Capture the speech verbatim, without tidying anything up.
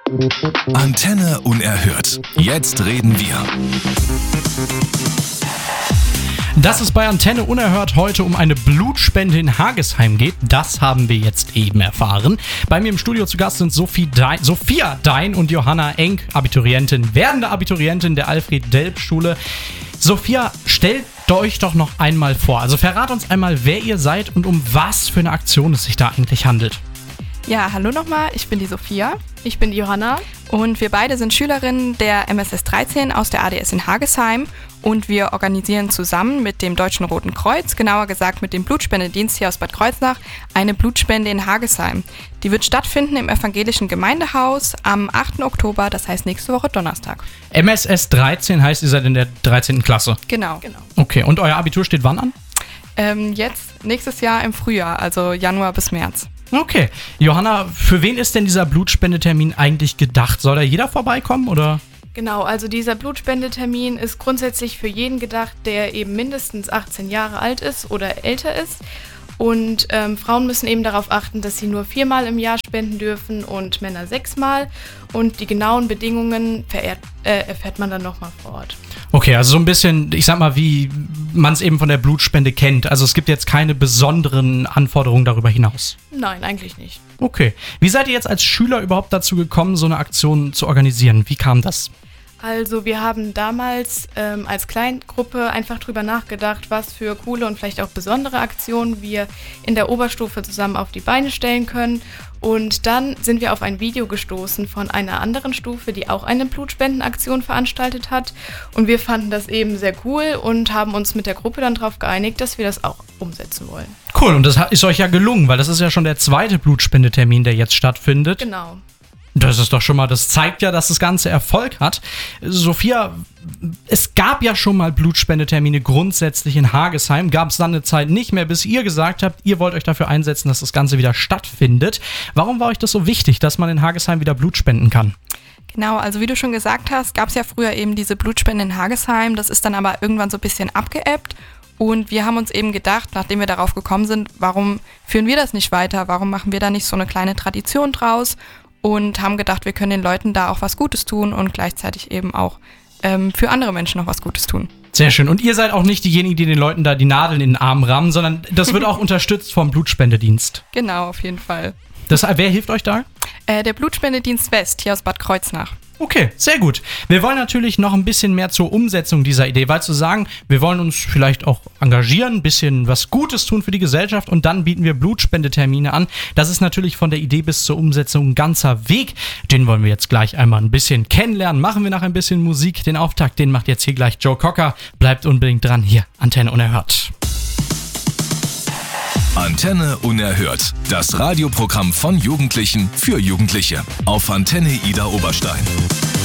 Antenne unerhört. Jetzt reden wir. Dass es bei Antenne unerhört heute um eine Blutspende in Hagesheim geht, das haben wir jetzt eben erfahren. Bei mir im Studio zu Gast sind Sophie Dein, Sophia Dein und Johanna Enk, Abiturientin, werdende Abiturientin der Alfred-Delp-Schule. Sophia, stellt euch doch noch einmal vor. Also verrat uns einmal, wer ihr seid und um was für eine Aktion es sich da eigentlich handelt. Ja, hallo nochmal, ich bin die Sophia. Ich bin die Johanna. Und wir beide sind Schülerinnen der M S S dreizehn aus der A D S in Hagesheim. Und wir organisieren zusammen mit dem Deutschen Roten Kreuz, genauer gesagt mit dem Blutspendedienst hier aus Bad Kreuznach, eine Blutspende in Hagesheim. Die wird stattfinden im evangelischen Gemeindehaus am achten Oktober, das heißt nächste Woche Donnerstag. M S S dreizehn heißt, ihr seid in der dreizehnten Klasse? Genau. genau. Okay, und euer Abitur steht wann an? Ähm, jetzt nächstes Jahr im Frühjahr, also Januar bis März. Okay. Johanna, für wen ist denn dieser Blutspendetermin eigentlich gedacht? Soll da jeder vorbeikommen, oder? Genau, also dieser Blutspendetermin ist grundsätzlich für jeden gedacht, der eben mindestens achtzehn Jahre alt ist oder älter ist. Und ähm, Frauen müssen eben darauf achten, dass sie nur viermal im Jahr spenden dürfen und Männer sechsmal. Und die genauen Bedingungen verehrt, äh, erfährt man dann nochmal vor Ort. Okay, also so ein bisschen, ich sag mal, wie man es eben von der Blutspende kennt. Also es gibt jetzt keine besonderen Anforderungen darüber hinaus. Nein, eigentlich nicht. Okay. Wie seid ihr jetzt als Schüler überhaupt dazu gekommen, so eine Aktion zu organisieren? Wie kam das? Also wir haben damals ähm, als Kleingruppe einfach drüber nachgedacht, was für coole und vielleicht auch besondere Aktionen wir in der Oberstufe zusammen auf die Beine stellen können. Und dann sind wir auf ein Video gestoßen von einer anderen Stufe, die auch eine Blutspendenaktion veranstaltet hat. Und wir fanden das eben sehr cool und haben uns mit der Gruppe dann darauf geeinigt, dass wir das auch umsetzen wollen. Cool, und das ist euch ja gelungen, weil das ist ja schon der zweite Blutspendetermin, der jetzt stattfindet. Genau. Das ist doch schon mal, das zeigt ja, dass das Ganze Erfolg hat. Sophia, es gab ja schon mal Blutspendetermine grundsätzlich in Hagesheim. Gab es dann eine Zeit nicht mehr, bis ihr gesagt habt, ihr wollt euch dafür einsetzen, dass das Ganze wieder stattfindet. Warum war euch das so wichtig, dass man in Hagesheim wieder Blut spenden kann? Genau, also wie du schon gesagt hast, gab es ja früher eben diese Blutspende in Hagesheim. Das ist dann aber irgendwann so ein bisschen abgeebbt. Und wir haben uns eben gedacht, nachdem wir darauf gekommen sind, warum führen wir das nicht weiter? Warum machen wir da nicht so eine kleine Tradition draus? Und haben gedacht, wir können den Leuten da auch was Gutes tun und gleichzeitig eben auch ähm, für andere Menschen noch was Gutes tun. Sehr schön. Und ihr seid auch nicht diejenigen, die den Leuten da die Nadeln in den Arm rammen, sondern das wird auch unterstützt vom Blutspendedienst. Genau, auf jeden Fall. Das, wer hilft euch da? Äh, der Blutspendedienst West hier aus Bad Kreuznach. Okay, sehr gut. Wir wollen natürlich noch ein bisschen mehr zur Umsetzung dieser Idee, weil zu sagen, wir wollen uns vielleicht auch engagieren, ein bisschen was Gutes tun für die Gesellschaft und dann bieten wir Blutspendetermine an. Das ist natürlich von der Idee bis zur Umsetzung ein ganzer Weg. Den wollen wir jetzt gleich einmal ein bisschen kennenlernen. Machen wir nach ein bisschen Musik. Den Auftakt, den macht jetzt hier gleich Joe Cocker. Bleibt unbedingt dran. Hier, Antenne unerhört. Antenne unerhört. Das Radioprogramm von Jugendlichen für Jugendliche. Auf Antenne Ida Oberstein.